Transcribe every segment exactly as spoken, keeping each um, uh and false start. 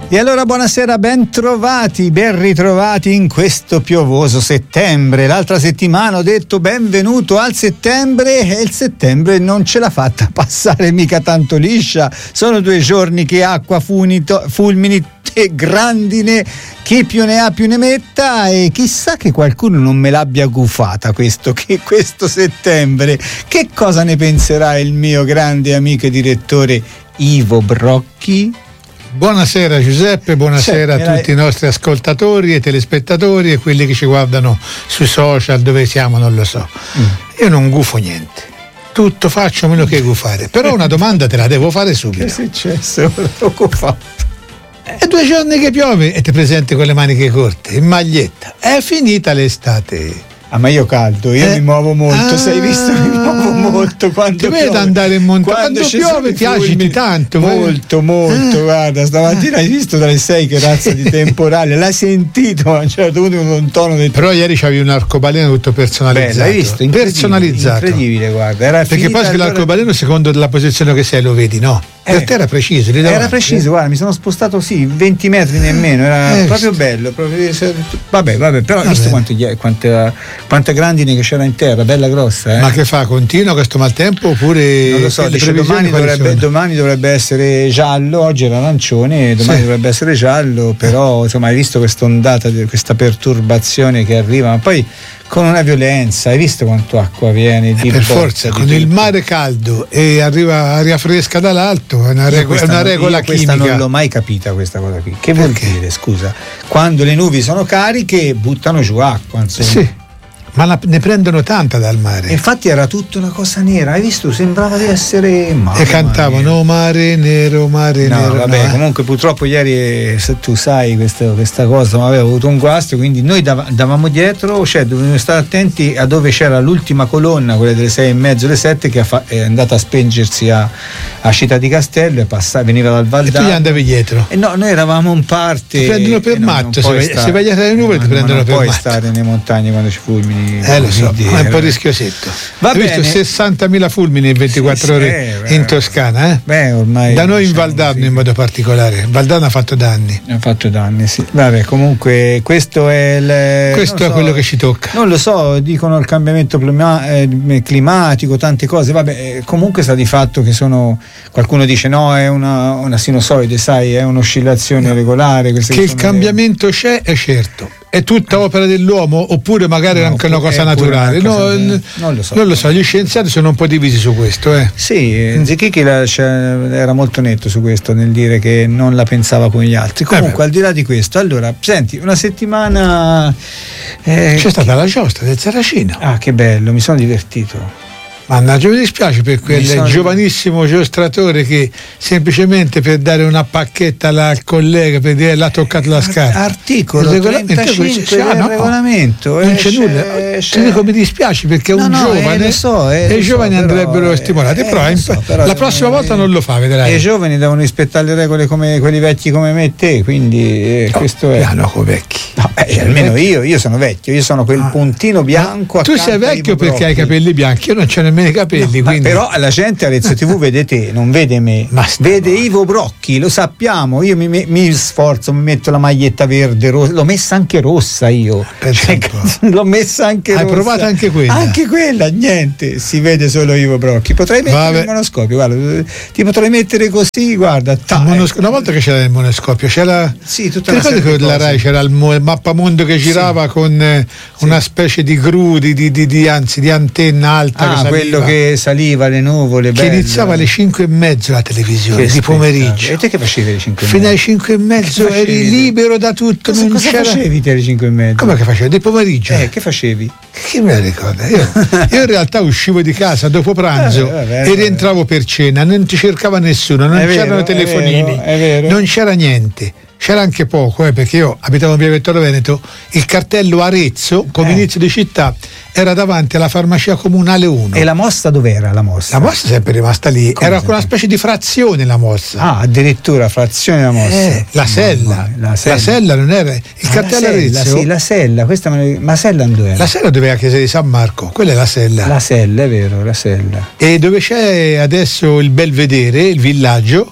E allora buonasera, ben trovati, ben ritrovati in questo piovoso settembre. L'altra settimana ho detto benvenuto al settembre e il settembre non ce l'ha fatta passare mica tanto liscia. Sono due giorni che acqua, funito, fulmini e grandine, chi più ne ha più ne metta, e chissà che qualcuno non me l'abbia gufata questo, che questo settembre. Che cosa ne penserà il mio grande amico e direttore Ivo Brocchi? Buonasera Giuseppe, buonasera cioè, a tutti i nostri ascoltatori e telespettatori e quelli che ci guardano sui social, dove siamo non lo so. Mm. Io non gufo niente, tutto faccio meno che gufare, però una domanda te la devo fare subito. Che è successo? L'ho gufato. È due giorni che piove e ti presenti con le maniche corte, in maglietta. È finita l'estate. Ah, ma io caldo, io eh? mi muovo molto, ah, sei visto? Mi muovo molto quando ti piove. Ti vedo andare in montagna, quando, quando piove ti agiti tanto. Molto, molto, eh? Guarda, stamattina hai visto dalle sei che razza di temporale, l'hai sentito a un certo punto con un tono del... Però ieri c'avevi un arcobaleno tutto personalizzato. Beh, l'hai visto? Incredibile, personalizzato. Incredibile, guarda. Era perché poi allora... l'arcobaleno secondo la posizione che sei lo vedi, no? Eh, per te era preciso, era davanti, preciso, eh? guarda, mi sono spostato sì, venti metri nemmeno, era eh, proprio bello, proprio, vabbè, vabbè, però hai visto quanto, quanta, quanta grandine che c'era in terra, bella grossa. Eh? Ma che fa, continua questo maltempo oppure? Non lo so, dice domani dovrebbe, domani dovrebbe essere giallo, oggi era arancione, domani sì. dovrebbe essere giallo, però insomma hai visto questa ondata, questa perturbazione che arriva, ma poi con una violenza, hai visto quanto acqua viene di eh per forza, con il mare caldo e arriva aria fresca dall'alto, è una, rego- è una regola io chimica. Questa non l'ho mai capita questa cosa qui. Che vuol Perché? dire, scusa? Quando le nubi sono cariche buttano giù acqua, insomma. Sì. Ma la, ne prendono tanta dal mare. Infatti era tutta una cosa nera, hai visto? Sembrava di essere e cantavano mare nero, mare no, nero. Vabbè, no, comunque purtroppo ieri, se tu sai questa, questa cosa, ma aveva avuto un guasto, quindi noi dav- davamo dietro, cioè dovevamo stare attenti a dove c'era l'ultima colonna, quella delle sei e mezzo, le sette, che fa- è andata a spengersi a, a Città di Castello e passa- veniva dal Valdano. E tu gli andavi dietro? E no, noi eravamo in parte. Ti prendono per matto, se vai, se vai alle nuvole ti prendono per matto. Non puoi stare nelle montagne quando ci fulmini. Eh lo so, ma è un po' rischiosetto. Va Hai bene. visto sessantamila fulmini in ventiquattro sì, ore sì, in Toscana, eh? Beh, ormai da noi in Valdarno sì. in modo particolare. Valdarno ha fatto danni. Ha fatto danni, sì. Vabbè, comunque questo è il, questo è so, quello che ci tocca. Non lo so, dicono il cambiamento climatico, tante cose. Vabbè, comunque sta di fatto che sono, qualcuno dice no, è una, una sinusoide, sai, è un'oscillazione no. regolare. Che il cambiamento le... c'è, è certo. È tutta opera dell'uomo oppure magari no, è anche una cosa naturale? No, cosa n- non lo so. Non lo so, gli scienziati sono un po' divisi su questo. Eh. Sì, Zichichi era molto netto su questo nel dire che non la pensava come gli altri. Comunque, eh al di là di questo, allora, senti, una settimana. Eh, C'è stata che... la giostra del Saracino. Ah, che bello, mi sono divertito. Mannaggia, mi dispiace per quel sono... giovanissimo giostratore che semplicemente per dare una pacchetta al collega per dire l'ha toccato la scarpa. Articolo trentacinque del ah, no, regolamento. Non c'è nulla. Ti dico, mi dispiace perché è no, un no, giovane eh, so, eh, e i giovani so, andrebbero però, stimolati. Eh, però, eh, so, però la prossima volta eh, non lo fa, vedrai. E i giovani devono rispettare le regole come quelli vecchi come me e te, quindi eh, no, questo è. Piano con vecchi. No, eh, almeno vecchi. io, io sono vecchio, io sono quel ah. puntino bianco. Tu sei vecchio perché hai i capelli bianchi, io non c'ho nemmeno i capelli. No, però la gente a Arezzo tivù vede te, non vede me, ma vede Ivo Brocchi, lo sappiamo. Io mi, mi sforzo, mi metto la maglietta verde, rossa, l'ho messa anche rossa io, cioè, l'ho messa anche hai rossa. provato anche quella? Anche quella, niente, si vede solo Ivo Brocchi. Potrei mettere Vabbè. il monoscopio, guarda, ti potrei mettere così, guarda. Ta, monosco- una volta che c'era il monoscopio, c'era sì, tutta ti ricordi che la Rai c'era il, mo- il mappamondo che girava sì. con eh, sì. una specie di gru, di, di, di, di anzi di antenna alta, ah, che quello che saliva le nuvole, che bello. iniziava alle cinque e mezzo la televisione che di pomeriggio. E te che facevi alle cinque e mezzo? Fino alle cinque e mezzo eri libero da tutto. Cosa, non cosa c'era... facevi te alle cinque e mezzo? Come che facevi? Di pomeriggio? Eh, che facevi? Che me la ricorda? Io, io in realtà uscivo di casa dopo pranzo eh, vabbè, e rientravo per cena, non ti cercava nessuno, non è c'erano vero, telefonini, è vero, è vero. Non c'era niente. C'era anche poco, eh, perché io abitavo in via Vittorio Veneto, il cartello Arezzo come eh. inizio di città era davanti alla farmacia comunale uno. E la mossa dov'era la mossa? La mossa è sempre rimasta lì, come era una specie di frazione la mossa. Ah, addirittura frazione la mossa. Eh, la, sella. la sella. La sella non era il ah, cartello la sella, Arezzo. Sì, la sella, questa me... ma sella dove era? La sella dove è la chiesa di San Marco, quella è la sella. La sella, è vero, la sella. E dove c'è adesso il Belvedere, il villaggio,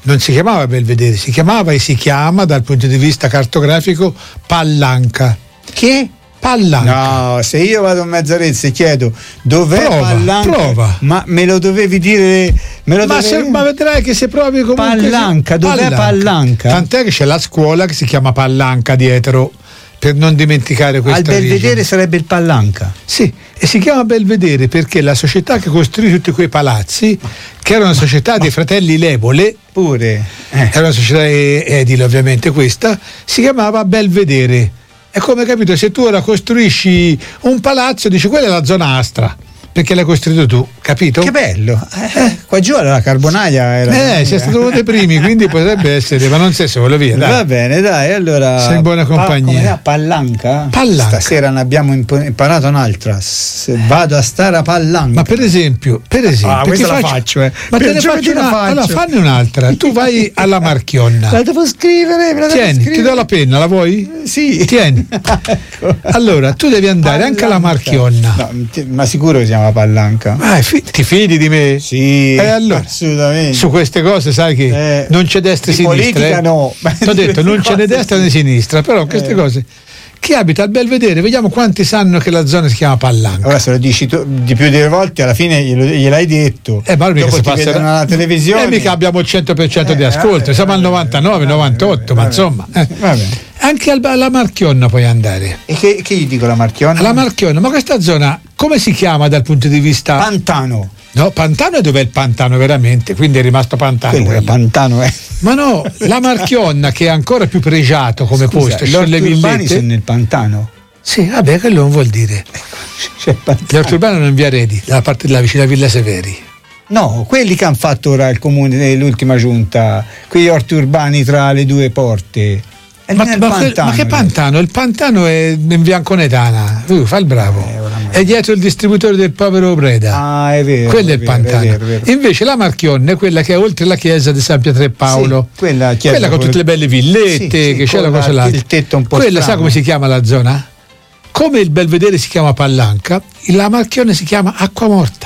non si chiamava Belvedere, si chiamava e si chiama dal punto di vista cartografico Pallanca. Che? Pallanca. No, se io vado a Mezzarezza e chiedo dov'è prova, Pallanca, prova. ma me lo dovevi dire, me lo ma, dovevi... se, ma vedrai che se provi comunque Pallanca, dov'è Pallanca? Pallanca? Tant'è che c'è la scuola che si chiama Pallanca dietro, per non dimenticare questa Al Belvedere origine. Sarebbe il Pallanca. Sì, e si chiama Belvedere perché la società che costruì tutti quei palazzi, che era una società dei fratelli Levole, pure eh. era una società edile ovviamente questa, si chiamava Belvedere. È come, capito, se tu ora costruisci un palazzo, dici quella è la zona Astra, perché l'hai costruito tu, capito? Che bello! Eh, qua giù la carbonaia era. Eh, sei stato uno dei primi, quindi potrebbe essere, ma non sei solo, via. Dai. Va bene, dai, allora. Sei in buona compagnia. Pa, Pallanca? Pallanca. Stasera ne abbiamo imparato un'altra. Se vado a stare a Pallanca. Ma per esempio, per esempio. Ah, questa la faccio, faccio, eh. Ma per te ne faccio una, faccio. Allora fanne un'altra. Tu vai alla Marchionna. La devo scrivere, me la devo Tieni, scrivere. ti do la penna, la vuoi? Sì. Tieni. Ecco. Allora, tu devi andare Pallanca. Anche alla Marchionna. No, ma sicuro che si chiama Pallanca. Ah, fi- ti fidi di me? Sì, eh, allora, assolutamente. Su queste cose sai che eh, non c'è destra e sinistra. Politica eh. no. Ti ho detto non c'è né destra né sinistra, però queste eh. cose. Chi abita al Belvedere, vediamo quanti sanno che la zona si chiama Pallanca. Ora se lo dici tu di più delle volte, alla fine glielo, gliel'hai detto. Eh, ma mica dopo si ti passa vedono alla televisione. E mica abbiamo il cento per cento eh, di ascolto, eh, siamo eh, al novantanove, eh, novantotto, eh, ma eh, insomma. Eh. Anche al, alla Marchionna puoi andare. E che, che gli dico la Marchionna? La Marchionna, ma questa zona come si chiama dal punto di vista... Pantano. No, Pantano è dov'è il pantano veramente, quindi è rimasto Pantano. Quello è pantano, eh. Ma no, la Marchionna che è ancora più pregiato come Scusa, posto, sono le villette. Sono nel pantano. Sì, vabbè, quello non vuol dire. C'è gli orti urbani non in via Redi, dalla parte della vicina Villa Severi. No, quelli che hanno fatto ora il comune nell'ultima giunta, quegli orti urbani tra le due porte. Ma, ma, pantano, ma che pantano? Il pantano è in via Anconetana. Uh, fa il bravo. Eh, è dietro il distributore del povero Breda. Ah, è vero. Quello è, è il vero, pantano. È vero, è vero. Invece la Marchionna è quella che è oltre la chiesa di San Pietro e Paolo. Sì, quella, chiesa quella con tutte le belle villette, sì, sì, che c'è la cosa là. Il tetto un po' quella strano. Sa come si chiama la zona? Come il Belvedere si chiama Pallanca, la Marchionna si chiama Acqua Morta.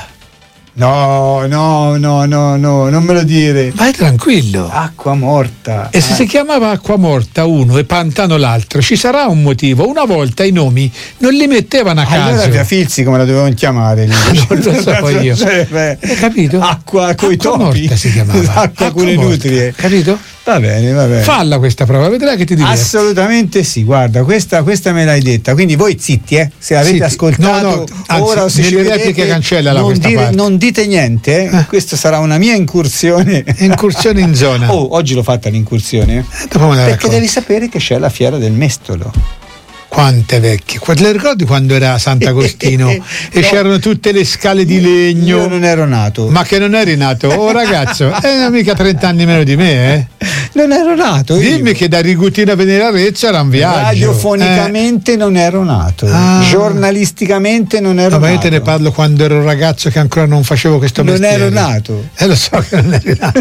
No, no, no, no, no, non me lo dire. Vai tranquillo. Acqua Morta. E se eh. si chiamava Acqua Morta uno e Pantano l'altro, ci sarà un motivo. Una volta i nomi non li mettevano a caso. Allora via Filzi come la dovevano chiamare? Non lo so poi io. Hai capito? Acqua coi Acqua topi. Morta si chiamava. Acqua, Acqua con le nutrie. Capito? Va bene, va bene. Falla questa prova, vedrai che ti diverti. Assolutamente sì, guarda, questa, questa me l'hai detta. Quindi voi zitti, eh? Se avete zitti. ascoltato no, no, anzi, ora o se ci vedete, cancella la non, questa dire, parte. non dite niente, eh? Eh. Questa sarà una mia incursione. Incursione in zona. Oh, oggi l'ho fatta l'incursione. Eh, dopo me la Perché racconto. devi sapere che c'è la fiera del mestolo. Quante vecchie, le ricordi quando era Sant'Agostino e no, c'erano tutte le scale di legno? Io non ero nato. Ma che non eri nato? Oh ragazzo, è mica trenta anni meno di me, eh? Non ero nato. Dimmi io. che da Rigutina a venire a Arezzo era un viaggio. Radiofonicamente eh. non ero nato. Ah. Giornalisticamente non ero no, nato. Ma io te ne parlo quando ero ragazzo che ancora non facevo questo non mestiere. Non ero nato. Eh lo so che non eri nato.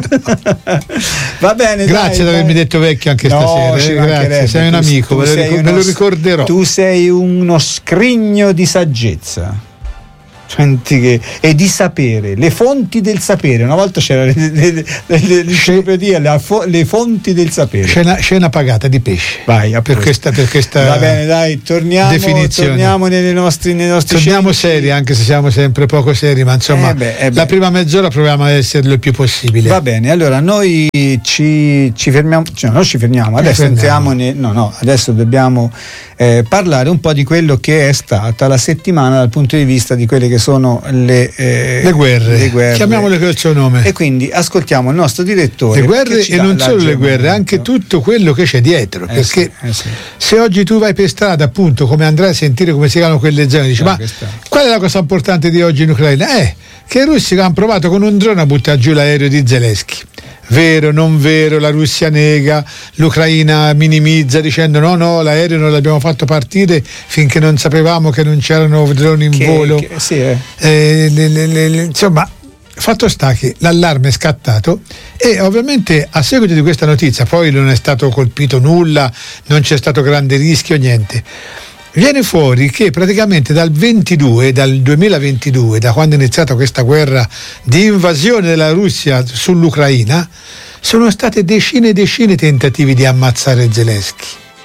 Va bene, grazie di avermi detto vecchio anche no, stasera. Eh, grazie, sei un tu, amico, tu me, sei lo, uno, me lo ricorderò. Tu sei uno scrigno di saggezza. Senti che, e di sapere, le fonti del sapere. Una volta c'era l'enciclopedia, le, le, le fonti del sapere. Scena, scena pagata di pesce. Vai, per questa, per questa va bene, dai, torniamo, torniamo nei nostri, nei nostri torniamo scenzi. seri, anche se siamo sempre poco seri, ma insomma eh beh, eh beh. la prima mezz'ora proviamo ad essere il più possibile. Va bene, allora noi ci, ci fermiamo, cioè non ci fermiamo, adesso entriamo ne, no, no, adesso dobbiamo eh, parlare un po' di quello che è stata la settimana dal punto di vista di quelle che sono le, eh, le, guerre. le guerre, chiamiamole col suo nome, e quindi ascoltiamo il nostro direttore. Le guerre e non solo le guerre, anche tutto quello che c'è dietro, eh perché sì, eh sì. se oggi tu vai per strada, appunto, come andrai a sentire come si chiamano quelle zone, dici no, ma qual è la cosa importante di oggi in Ucraina? Eh, che i russi hanno provato con un drone a buttare giù l'aereo di Zelensky. Vero, non vero, la Russia nega, l'Ucraina minimizza dicendo no, no, l'aereo non l'abbiamo fatto partire finché non sapevamo che non c'erano droni in che, volo. Che, sì, eh. Eh, le, le, le, insomma, fatto sta che l'allarme è scattato e ovviamente a seguito di questa notizia, poi non è stato colpito nulla, non c'è stato grande rischio, niente. Viene fuori che praticamente dal ventidue, dal duemilaventidue, da quando è iniziata questa guerra di invasione della Russia sull'Ucraina, sono state decine e decine di tentativi di ammazzare Zelensky.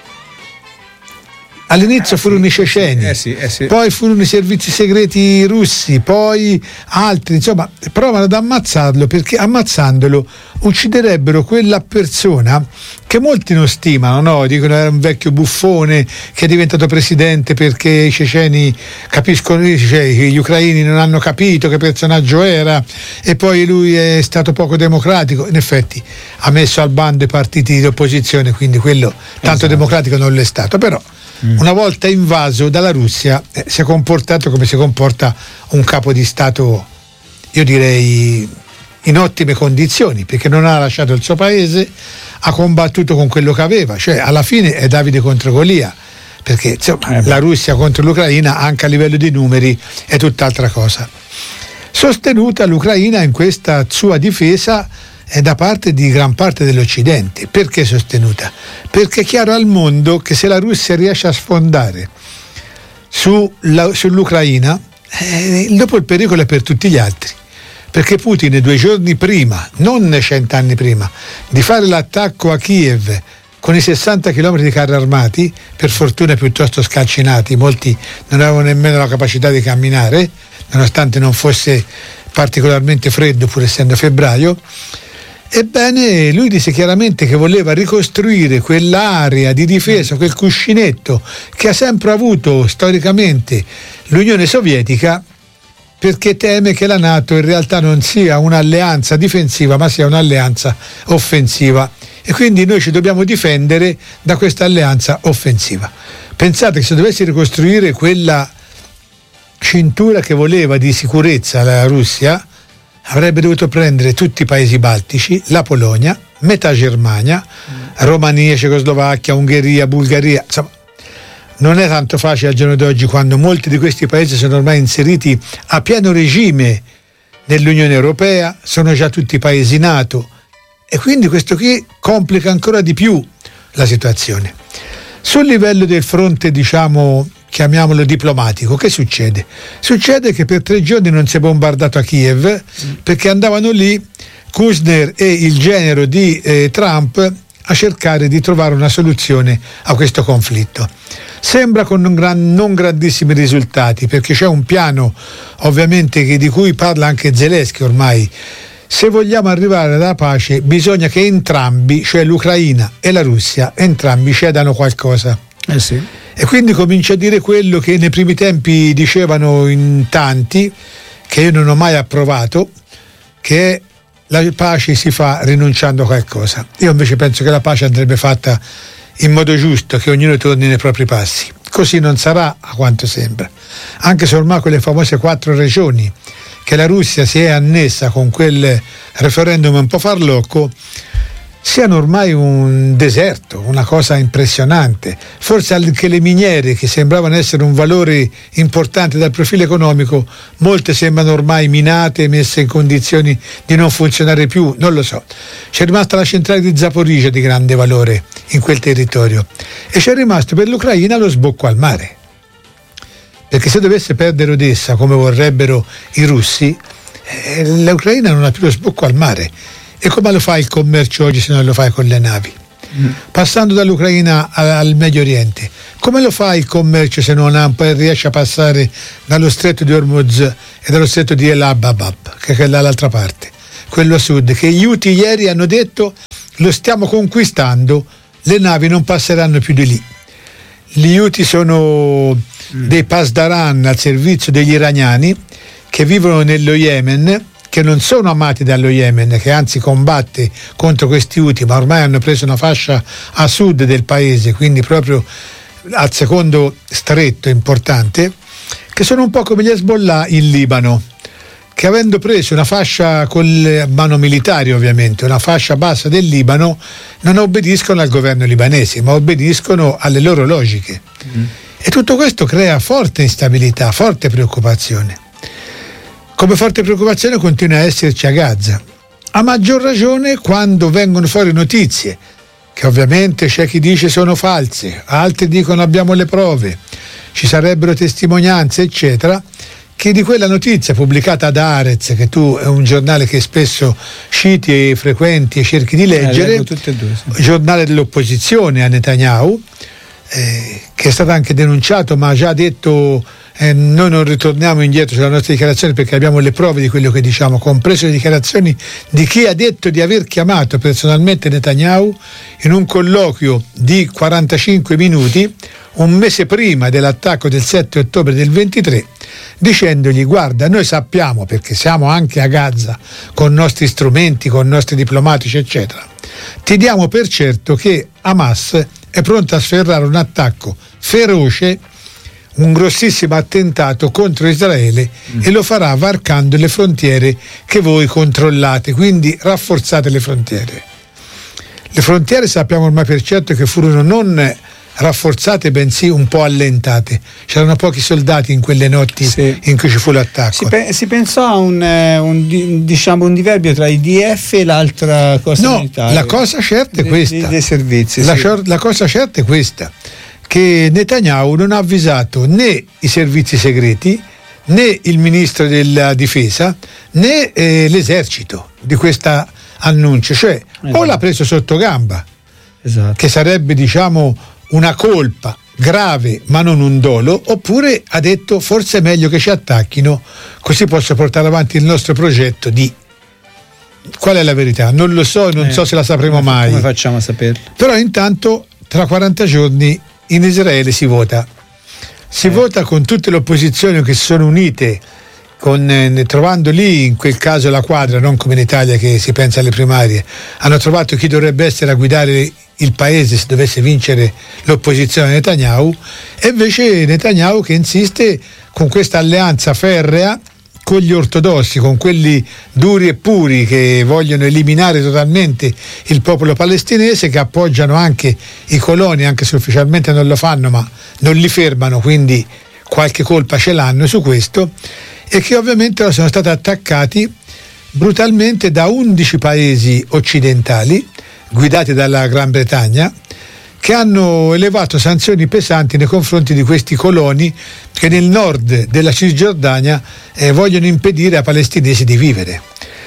All'inizio eh, furono sì, i ceceni, eh sì, eh sì. Poi furono i servizi segreti russi, poi altri, insomma, provano ad ammazzarlo perché ammazzandolo ucciderebbero quella persona che molti non stimano, no? Dicono era un vecchio buffone che è diventato presidente perché i ceceni capiscono, cioè, gli ucraini non hanno capito che personaggio era e poi lui è stato poco democratico. In effetti ha messo al bando i partiti di opposizione, quindi quello tanto esatto. democratico non l'è stato, però una volta invaso dalla Russia eh, si è comportato come si comporta un capo di Stato, io direi in ottime condizioni, perché non ha lasciato il suo paese, ha combattuto con quello che aveva, cioè alla fine è Davide contro Golia, perché insomma, eh la Russia contro l'Ucraina anche a livello di numeri è tutt'altra cosa. Sostenuta l'Ucraina in questa sua difesa è da parte di gran parte dell'Occidente. Perché sostenuta? Perché è chiaro al mondo che se la Russia riesce a sfondare su la, sull'Ucraina, eh, dopo il pericolo è per tutti gli altri. Perché Putin due giorni prima, non cent'anni prima, di fare l'attacco a Kiev con i sessanta chilometri di carri armati, per fortuna piuttosto scalcinati, molti non avevano nemmeno la capacità di camminare, nonostante non fosse particolarmente freddo pur essendo febbraio. Ebbene, lui disse chiaramente che voleva ricostruire quell'area di difesa, quel cuscinetto che ha sempre avuto storicamente l'Unione Sovietica, perché teme che la NATO in realtà non sia un'alleanza difensiva ma sia un'alleanza offensiva e quindi noi ci dobbiamo difendere da questa alleanza offensiva. Pensate che se dovesse ricostruire quella cintura che voleva di sicurezza la Russia, avrebbe dovuto prendere tutti i paesi baltici, la Polonia, metà Germania, Romania, Cecoslovacchia, Ungheria, Bulgaria, insomma non è tanto facile al giorno d'oggi quando molti di questi paesi sono ormai inseriti a pieno regime nell'Unione Europea, sono già tutti paesi NATO e quindi questo qui complica ancora di più la situazione. Sul livello del fronte, diciamo, chiamiamolo diplomatico, che succede? Succede che per tre giorni non si è bombardato a Kiev perché andavano lì Kushner e il genero di eh, Trump a cercare di trovare una soluzione a questo conflitto. Sembra con non, gran, non grandissimi risultati, perché c'è un piano ovviamente che, di cui parla anche Zelensky ormai. Se vogliamo arrivare alla pace bisogna che entrambi, cioè l'Ucraina e la Russia, entrambi cedano qualcosa. Eh sì. E quindi comincia a dire quello che nei primi tempi dicevano in tanti, che io non ho mai approvato, che la pace si fa rinunciando a qualcosa. Io invece penso che la pace andrebbe fatta in modo giusto, che ognuno torni nei propri passi. Così non sarà, a quanto sembra, anche se ormai quelle famose quattro regioni che la Russia si è annessa con quel referendum un po' farlocco siano ormai un deserto, una cosa impressionante. Forse anche le miniere, che sembravano essere un valore importante dal profilo economico, molte sembrano ormai minate, messe in condizioni di non funzionare più, non lo so. C'è rimasta la centrale di Zaporizhzhia di grande valore in quel territorio e c'è rimasto per l'Ucraina lo sbocco al mare, perché se dovesse perdere Odessa come vorrebbero i russi, eh, l'Ucraina non ha più lo sbocco al mare. E come lo fa il commercio oggi se non lo fai con le navi? Mm. Passando dall'Ucraina al Medio Oriente, come lo fa il commercio se non ha, riesce a passare dallo stretto di Hormuz e dallo stretto di El Abab, che è dall'altra parte, quello a sud, che gli Houthi ieri hanno detto lo stiamo conquistando, le navi non passeranno più di lì. Gli Houthi sono mm. dei pasdaran al servizio degli iraniani che vivono nello Yemen, che non sono amati dallo Yemen, che anzi combatte contro questi Houthi, ma ormai hanno preso una fascia a sud del paese, quindi proprio al secondo stretto importante, che sono un po' come gli Hezbollah in Libano, che avendo preso una fascia con le mano militari ovviamente, una fascia bassa del Libano, non obbediscono al governo libanese, ma obbediscono alle loro logiche. Mm. E tutto questo crea forte instabilità, forte preoccupazione. Come forte preoccupazione continua a esserci a Gaza, a maggior ragione quando vengono fuori notizie che ovviamente c'è chi dice sono false, altri dicono abbiamo le prove, ci sarebbero testimonianze eccetera, che di quella notizia pubblicata da Haaretz, che tu è un giornale che spesso citi e frequenti e cerchi di leggere, eh, tutte e due, sì. Giornale dell'opposizione a Netanyahu, eh, che è stato anche denunciato, ma ha già detto eh, noi non ritorniamo indietro sulla nostra dichiarazione perché abbiamo le prove di quello che diciamo, compreso le dichiarazioni di chi ha detto di aver chiamato personalmente Netanyahu in un colloquio di quarantacinque minuti un mese prima dell'attacco del sette ottobre del ventitré, dicendogli: guarda, noi sappiamo, perché siamo anche a Gaza con nostri strumenti, con nostri diplomatici eccetera, ti diamo per certo che Hamas è pronta a sferrare un attacco feroce, un grossissimo attentato contro Israele, mm. e lo farà varcando le frontiere che voi controllate, quindi rafforzate le frontiere. Le frontiere sappiamo ormai per certo che furono non rafforzate bensì un po' allentate, c'erano pochi soldati in quelle notti, sì, in cui ci fu l'attacco. Si, pe- si pensò a un, un, diciamo un diverbio tra i D F e l'altra cosa no, militare. La cosa certa è questa, dei, dei servizi, la, sì. cior- la cosa certa è questa, che Netanyahu non ha avvisato né i servizi segreti né il ministro della difesa né eh, l'esercito di questa annuncio, cioè esatto. o l'ha preso sotto gamba, esatto. che sarebbe diciamo una colpa grave ma non un dolo, oppure ha detto forse è meglio che ci attacchino così posso portare avanti il nostro progetto di... Qual è la verità? Non lo so, non eh, so se la sapremo come, mai. Come facciamo a saperlo? Però intanto tra quaranta giorni in Israele si vota. Si eh. vota con tutte le opposizioni che si sono unite, con, eh, trovando lì in quel caso la quadra, non come in Italia che si pensa alle primarie, hanno trovato chi dovrebbe essere a guidare il paese se dovesse vincere l'opposizione a Netanyahu, e invece Netanyahu che insiste con questa alleanza ferrea con gli ortodossi, con quelli duri e puri che vogliono eliminare totalmente il popolo palestinese, che appoggiano anche i coloni, anche se ufficialmente non lo fanno, ma non li fermano, quindi qualche colpa ce l'hanno su questo, e che ovviamente sono stati attaccati brutalmente da undici paesi occidentali guidati dalla Gran Bretagna, che hanno elevato sanzioni pesanti nei confronti di questi coloni che nel nord della Cisgiordania eh, vogliono impedire ai palestinesi di vivere.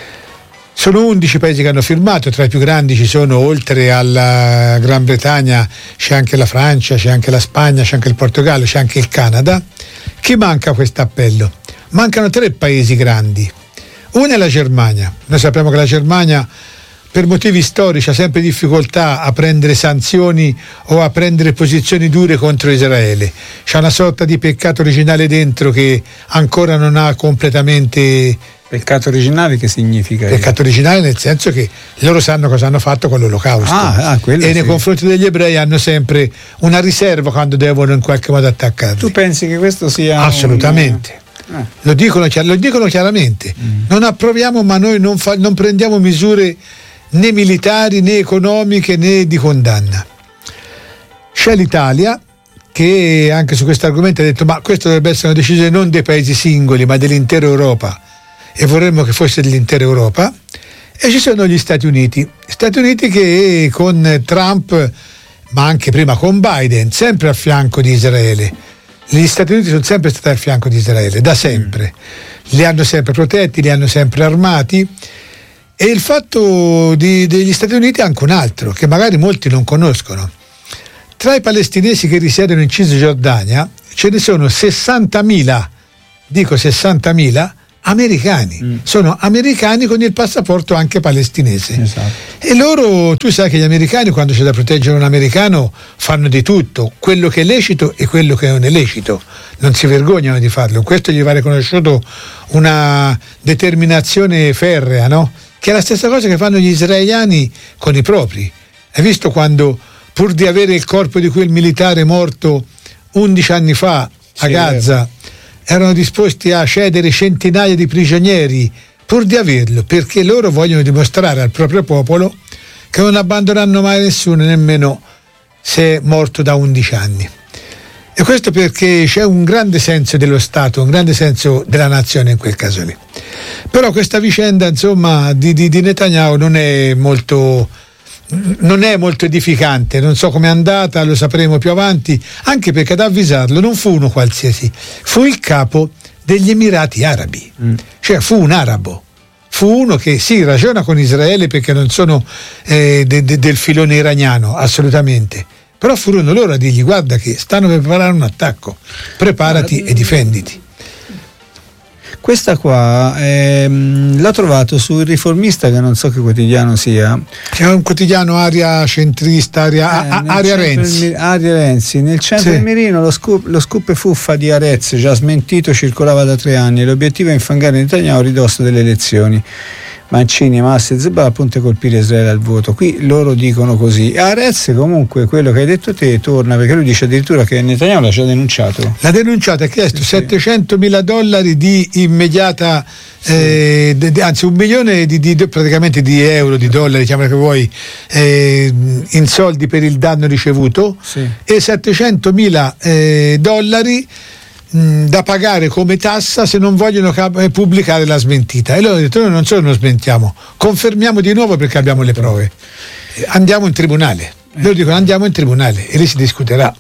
Sono undici paesi che hanno firmato, tra i più grandi ci sono, oltre alla Gran Bretagna, c'è anche la Francia, c'è anche la Spagna, c'è anche il Portogallo, c'è anche il Canada. Chi manca a questo appello? Mancano tre paesi grandi. Uno è la Germania. Noi sappiamo che la Germania per motivi storici ha sempre difficoltà a prendere sanzioni o a prendere posizioni dure contro Israele. C'è una sorta di peccato originale dentro che ancora non ha completamente... Peccato originale che significa? Peccato originale nel senso che loro sanno cosa hanno fatto con l'Olocausto, ah, ah, e nei sì. confronti degli ebrei hanno sempre una riserva quando devono in qualche modo attaccarli. Tu pensi che questo sia... Assolutamente. Un... Ah. Lo dicono, lo dicono chiaramente. Mm. Non approviamo, ma noi non, fa, non prendiamo misure né militari né economiche né di condanna. C'è l'Italia che anche su questo argomento ha detto ma questo dovrebbe essere una decisione non dei paesi singoli ma dell'intera Europa, e vorremmo che fosse dell'intera Europa. E ci sono gli Stati Uniti Stati Uniti che con Trump ma anche prima con Biden sempre a fianco di Israele. Gli Stati Uniti sono sempre stati a fianco di Israele da sempre, li hanno sempre protetti, li hanno sempre armati. E il fatto di, degli Stati Uniti è anche un altro, che magari molti non conoscono. Tra i palestinesi che risiedono in Cisgiordania ce ne sono sessantamila, dico sessantamila, americani. Mm. Sono americani con il passaporto anche palestinese. Esatto. E loro, tu sai che gli americani quando c'è da proteggere un americano fanno di tutto, quello che è lecito e quello che non è lecito. Non si vergognano di farlo. Questo gli va riconosciuto una determinazione ferrea, no? Che è la stessa cosa che fanno gli israeliani con i propri. Hai visto quando, pur di avere il corpo di quel militare morto undici anni fa a sì, Gaza, erano disposti a cedere centinaia di prigionieri pur di averlo, perché loro vogliono dimostrare al proprio popolo che non abbandoneranno mai nessuno, nemmeno se è morto da undici anni. E questo perché c'è un grande senso dello Stato, un grande senso della nazione in quel caso lì. Però questa vicenda, insomma, di, di, di Netanyahu non è molto non è molto edificante. Non so com'è andata, lo sapremo più avanti, anche perché ad avvisarlo non fu uno qualsiasi, fu il capo degli Emirati Arabi, mm. cioè fu un arabo. Fu uno che sì, ragiona con Israele perché non sono eh, de, de, del filone iraniano, assolutamente, però furono loro a dirgli: guarda che stanno per preparare un attacco, preparati e difenditi. Questa qua ehm, l'ho trovato sul Riformista, che non so che quotidiano sia. C'è un quotidiano aria centrista, aria, eh, a, aria Renzi. Il, aria Renzi. Nel centro sì. del mirino lo scoop, lo scoop fuffa di Arez, già smentito, circolava da tre anni. L'obiettivo è infangare Netanyahu a ridosso delle elezioni. Mancini, Massa e Zebà appunto colpire Israele al voto. Qui loro dicono così. Arez, comunque, quello che hai detto te torna, perché lui dice addirittura che Netanyahu l'ha già denunciato. L'ha denunciato, ha chiesto sì, settecentomila dollari di immediata sì. eh, de, de, anzi un milione di, di praticamente di euro, di dollari, chiamala che vuoi, eh, in soldi per il danno ricevuto sì. e settecentomila eh, dollari da pagare come tassa se non vogliono cap- pubblicare la smentita. E loro hanno detto: noi non solo non smentiamo, confermiamo di nuovo perché abbiamo le prove, andiamo in tribunale. Loro dicono: andiamo in tribunale e lì si discuterà.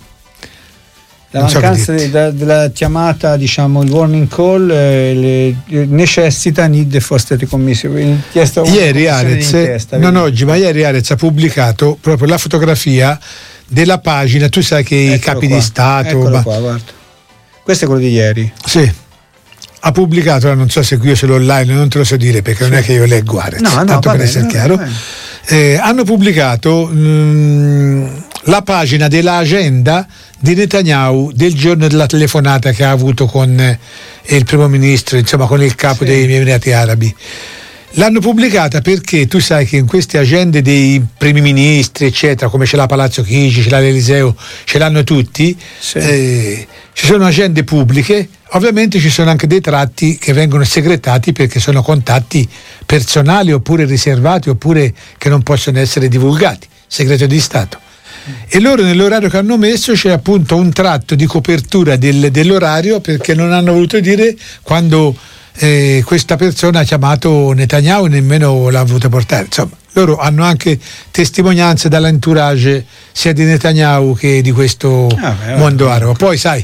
La non mancanza so de, della chiamata, diciamo il warning call, eh, le, necessita need for state commission. Ieri Arez, inchiesta, non oggi, ma ieri Arez ha pubblicato proprio la fotografia della pagina. Tu sai che Eccolo i capi qua. di Stato. Eccolo ma, qua, guarda. Questo è quello di ieri. Sì, ha pubblicato, non so se qui io ce l'ho online, non te lo so dire perché sì. non è che io leggo Arez, no, no, tanto per bene, essere chiaro. Eh, hanno pubblicato mh, la pagina dell'agenda di Netanyahu del giorno della telefonata che ha avuto con eh, il primo ministro, insomma con il capo sì. dei Emirati Arabi. L'hanno pubblicata perché tu sai che in queste agende dei primi ministri, eccetera, come ce l'ha Palazzo Chigi, ce l'ha l'Eliseo, ce l'hanno tutti, sì. eh, ci sono agende pubbliche, ovviamente ci sono anche dei tratti che vengono segretati perché sono contatti personali oppure riservati oppure che non possono essere divulgati, segreto di Stato. Mm. E loro nell'orario che hanno messo c'è appunto un tratto di copertura del, dell'orario perché non hanno voluto dire quando Eh, questa persona ha chiamato Netanyahu e nemmeno l'ha voluto portare. Insomma, loro hanno anche testimonianze dall'entourage sia di Netanyahu che di questo ah, beh, mondo arabo. Poi sai,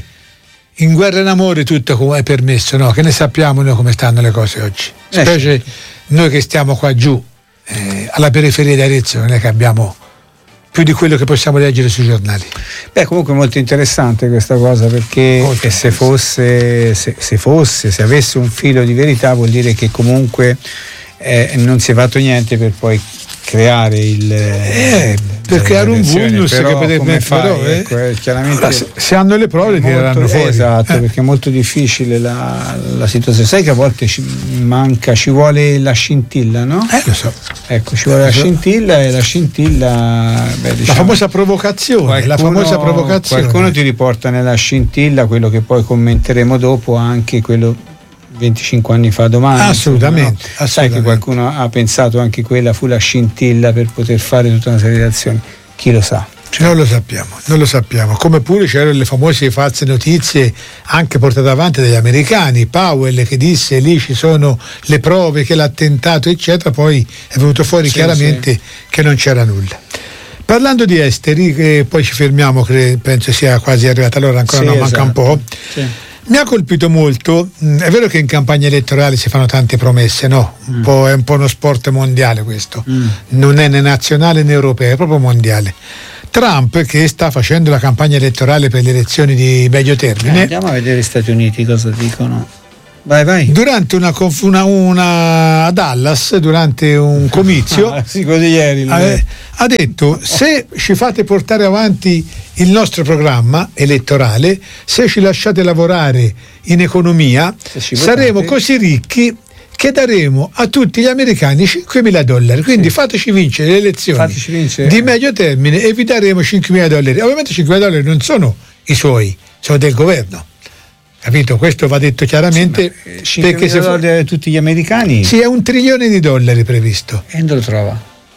in guerra e in amore tutto è permesso, no? Che ne sappiamo noi come stanno le cose oggi, eh, specie certo. noi che stiamo qua giù eh, alla periferia di Arezzo, non è che abbiamo più di quello che possiamo leggere sui giornali. Beh, comunque è molto interessante questa cosa perché se fosse, se, se fosse, se avesse un filo di verità vuol dire che comunque eh, non si è fatto niente per poi creare il eh, per creare un vulnus che potrebbe fare, ecco, eh, chiaramente allora, se, se hanno le prove tireranno fuori. Esatto, eh. perché è molto difficile la, la situazione. Sai che a volte ci manca, ci vuole la scintilla, no? Eh, lo so. Ecco, ci vuole la scintilla e la scintilla, beh, diciamo, la famosa provocazione, qualcuno, la famosa provocazione. Qualcuno ti riporta nella scintilla quello che poi commenteremo dopo, anche quello venticinque anni fa domani. Assolutamente, no? assolutamente. Sai che qualcuno ha pensato anche quella fu la scintilla per poter fare tutta una serie di azioni. Chi lo sa? Cioè, non lo sappiamo, non lo sappiamo. Come pure c'erano le famose false notizie anche portate avanti dagli americani, Powell che disse lì ci sono le prove che l'attentato eccetera, poi è venuto fuori sì, chiaramente sì. che non c'era nulla. Parlando di esteri, eh, poi ci fermiamo, che penso sia quasi arrivata l'ora, ancora sì, no, manca esatto. un po'. Sì. Mi ha colpito molto, mh, è vero che in campagna elettorale si fanno tante promesse, no? Un mm. po', è un po' uno sport mondiale questo, mm. non è né nazionale né europeo, è proprio mondiale. Trump che sta facendo la campagna elettorale per le elezioni di medio termine. Eh, andiamo a vedere gli Stati Uniti cosa dicono. Vai, vai. Durante una, una, una a Dallas, durante un comizio, ah, sì, così ieri, ha, ha detto: se ci fate portare avanti il nostro programma elettorale, se ci lasciate lavorare in economia, saremo così ricchi che daremo a tutti gli americani cinquemila dollari. Quindi sì. fateci vincere le elezioni vincere. di medio termine e vi daremo cinquemila dollari. Ovviamente cinquemila dollari non sono i suoi, sono del governo. Capito? Questo va detto chiaramente, sì, perché se dollari a tutti gli americani? Sì, è un trilione di dollari previsto. E dove lo trova?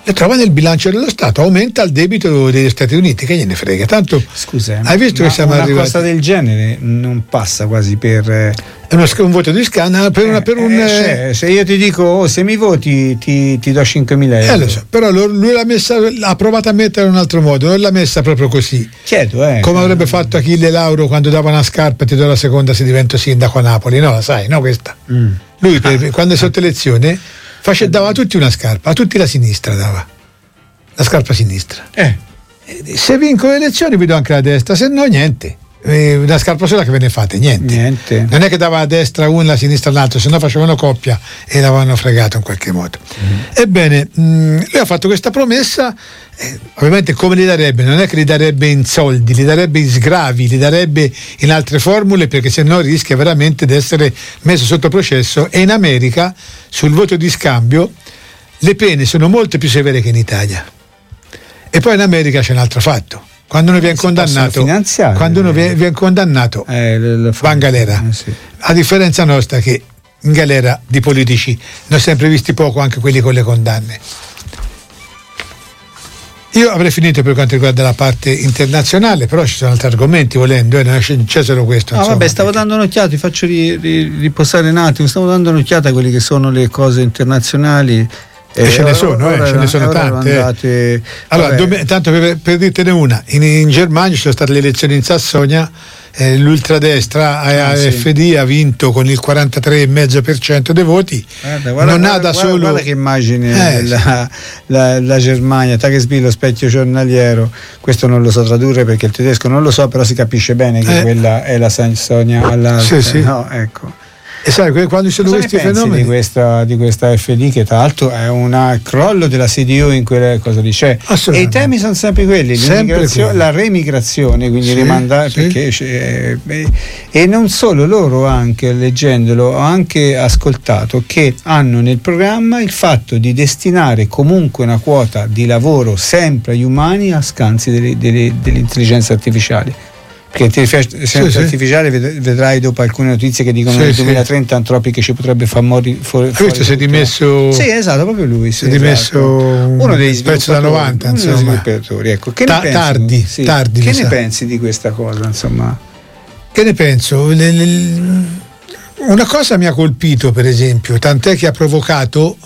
le trova nel bilancio dello Stato, aumenta il debito degli Stati Uniti, che gliene frega. Tanto, scusa, hai visto che siamo una arrivati? cosa del genere non passa quasi per è uno, un voto di scandalo per, una, per un eh, cioè, se io ti dico oh, se mi voti ti, ti do cinquemila euro, eh, lo so, però lui l'ha messa, l'ha provato a mettere in un altro modo, non l'ha messa proprio così, certo, eh, come avrebbe fatto Achille Lauro quando dava una scarpa e ti do la seconda se divento sindaco a Napoli, no, la sai, no questa mm. lui per, ah. quando è sotto elezione face, dava a tutti una scarpa, a tutti la sinistra dava la scarpa sinistra, eh. se vinco le elezioni vi do anche la destra, se no niente. Una scarpa sola che ve ne fate? Niente. Niente. Non è che dava a destra uno, a sinistra l'altro, se no facevano coppia e l'avevano fregato in qualche modo. Mm. Ebbene, mh, lui ha fatto questa promessa, eh, ovviamente come li darebbe? Non è che li darebbe in soldi, li darebbe in sgravi, li darebbe in altre formule, perché se no rischia veramente di essere messo sotto processo, e in America sul voto di scambio le pene sono molto più severe che in Italia. E poi in America c'è un altro fatto. Quando uno viene condannato, quando uno viene, viene condannato eh, va in galera, eh, sì. A differenza nostra che in galera di politici ne ho sempre visti poco, anche quelli con le condanne. Io avrei finito per quanto riguarda la parte internazionale, però ci sono altri argomenti volendo, eh, non c'è solo questo. Ah, insomma, vabbè, stavo perché... dando un'occhiata, ti faccio ri, ri, riposare un attimo, stavo dando un'occhiata a quelle che sono le cose internazionali. E ce ne sono, eh, ce ne sono tante. Andate, allora, dove, tanto per, per dirtene una, in, in Germania ci sono state le elezioni in Sassonia, eh, l'ultradestra ah, A F D sì. ha vinto con il quarantatré virgola cinque per cento dei voti. Guarda, guarda, non guarda, ha da guarda, solo. Guarda che immagine eh, la, la, la Germania, Tagesspiegel, lo specchio giornaliero. Questo non lo so tradurre perché il tedesco non lo so, però si capisce bene che eh. quella è la Sassonia alla, sì, sì. No, ecco. E sai, quando ci sono Cosa questi ne pensi fenomeni di questa, di questa A F D, che tra l'altro è un crollo della C D U in quelle cosa lì, cioè, e i temi sono sempre quelli, sempre quelli. La remigrazione, quindi sì, rimandare sì. perché eh, e non solo, loro anche leggendolo ho anche ascoltato che hanno nel programma il fatto di destinare comunque una quota di lavoro sempre agli umani a scansi delle, delle, delle intelligenze artificiali. Perché l'intelligenza sì, artificiale sì. vedrai dopo alcune notizie che dicono che sì, nel duemilatrenta sì. Antropic ci potrebbe far morire fuori. Questo si è dimesso. Sì, esatto, proprio lui. Si è esatto. dimesso uno dei pezzo da novanta, uno insomma. dei sviluppatori. Ecco, che Ta- ne pensi, tardi, sì. tardi. Che ne sa. pensi di questa cosa, insomma? Che ne penso? Le, le, una cosa mi ha colpito, per esempio, tant'è che ha provocato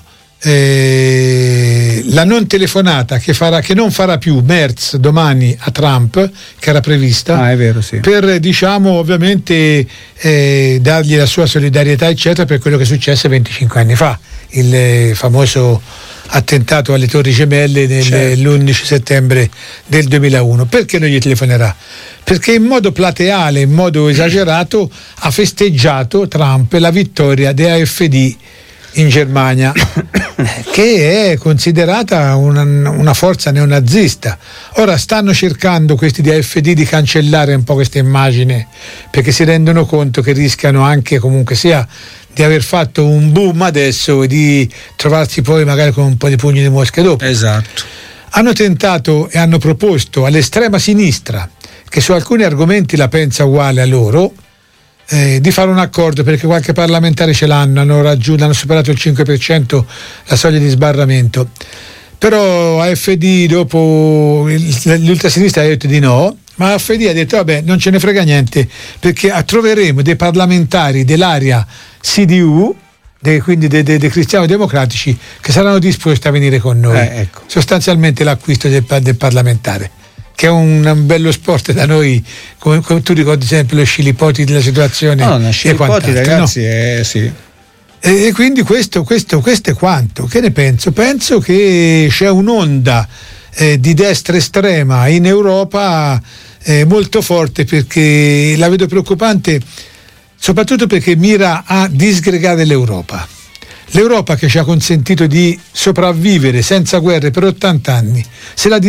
Eh, la non telefonata che, farà, che non farà più Merz domani a Trump, che era prevista, ah, è vero, sì. per diciamo ovviamente eh, dargli la sua solidarietà eccetera per quello che successe venticinque anni fa, il eh, famoso attentato alle Torri Gemelle nel, certo. l'undici settembre del duemilauno. Perché non gli telefonerà? Perché in modo plateale, in modo esagerato ha festeggiato Trump la vittoria della A F D in Germania, che è considerata una, una forza neonazista. Ora stanno cercando questi di A F D di cancellare un po' questa immagine, perché si rendono conto che rischiano anche comunque sia di aver fatto un boom adesso e di trovarsi poi magari con un po' di pugni di mosche dopo. Esatto. Hanno tentato e hanno proposto all'estrema sinistra, che su alcuni argomenti la pensa uguale a loro, Eh, di fare un accordo, perché qualche parlamentare ce l'hanno, hanno raggiunto, hanno superato il cinque per cento la soglia di sbarramento, però A F D dopo l'ultrasinistra ha detto di no, ma A F D ha detto vabbè, non ce ne frega niente, perché troveremo dei parlamentari dell'area C D U, dei, quindi dei, dei, dei cristiani democratici, che saranno disposti a venire con noi. Eh, ecco. Sostanzialmente l'acquisto del, del parlamentare, che è un, un bello sport da noi, come, come tu ricordi sempre lo scilipoti della situazione. No, no, scilipoti ragazzi, no? eh, sì. E, e quindi questo, questo, questo è quanto. Che ne penso? Penso che c'è un'onda eh, di destra estrema in Europa eh, molto forte, perché la vedo preoccupante, soprattutto perché mira a disgregare l'Europa. L'Europa che ci ha consentito di sopravvivere senza guerre per ottanta anni, se la